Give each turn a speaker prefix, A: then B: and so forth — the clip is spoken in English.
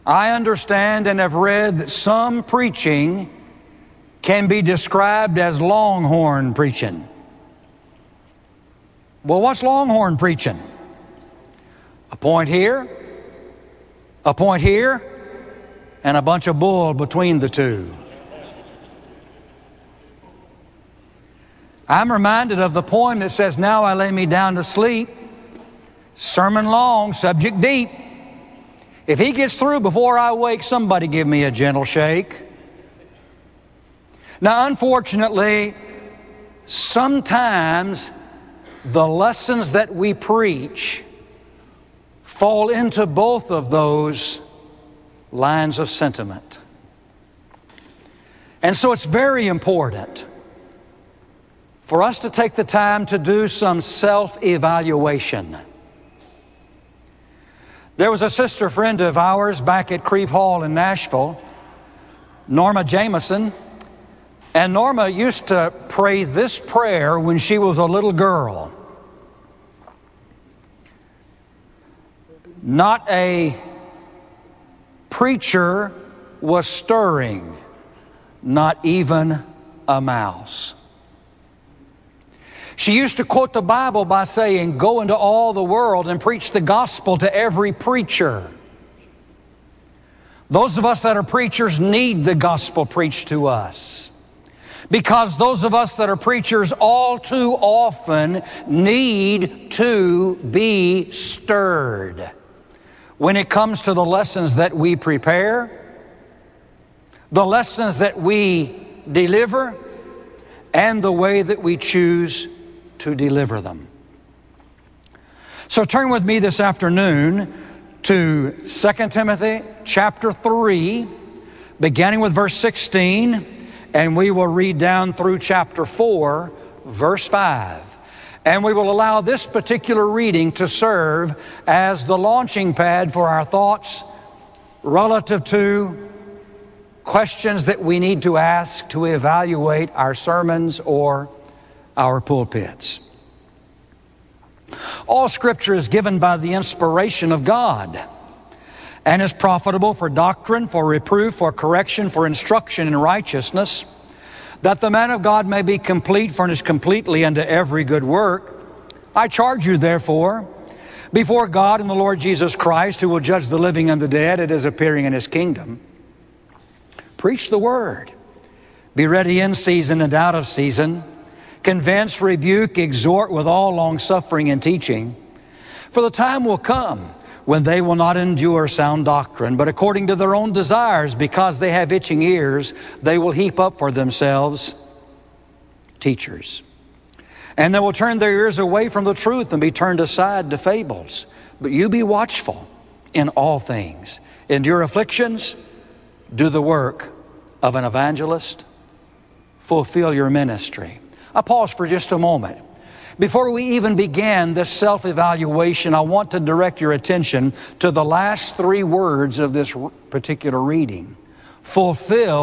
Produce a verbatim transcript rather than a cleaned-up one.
A: I understand and have read that some preaching can be described as longhorn preaching. Well, what's longhorn preaching? A point here, a point here, and a bunch of bull between the two. I'm reminded of the poem that says, "Now I lay me down to sleep, sermon long, subject deep. If he gets through before I wake, somebody give me a gentle shake." Now, unfortunately, sometimes the lessons that we preach fall into both of those lines of sentiment. And so it's very important for us to take the time to do some self-evaluation. There was a sister friend of ours back at Creve Hall in Nashville, Norma Jameson, and Norma used to pray this prayer when she was a little girl. Not a preacher was stirring, not even a mouse. She used to quote the Bible by saying, "Go into all the world and preach the gospel to every preacher." Those of us that are preachers need the gospel preached to us, because those of us that are preachers all too often need to be stirred when it comes to the lessons that we prepare, the lessons that we deliver, and the way that we choose to deliver them. So turn with me this afternoon to Second Timothy chapter three, beginning with verse sixteen, and we will read down through chapter four, verse five. And we will allow this particular reading to serve as the launching pad for our thoughts relative to questions that we need to ask to evaluate our sermons or our pulpits. All Scripture is given by the inspiration of God and is profitable for doctrine, for reproof, for correction, for instruction in righteousness, that the man of God may be complete, furnished completely unto every good work. I charge you, therefore, before God and the Lord Jesus Christ, who will judge the living and the dead at his appearing in his kingdom, preach the word. Be ready in season and out of season. Convince, rebuke, exhort with all longsuffering and teaching. For the time will come when they will not endure sound doctrine, but according to their own desires, because they have itching ears, they will heap up for themselves teachers. And they will turn their ears away from the truth and be turned aside to fables. But you be watchful in all things. Endure afflictions. Do the work of an evangelist. Fulfill your ministry. I pause for just a moment. Before we even begin this self-evaluation, I want to direct your attention to the last three words of this particular reading. Fulfill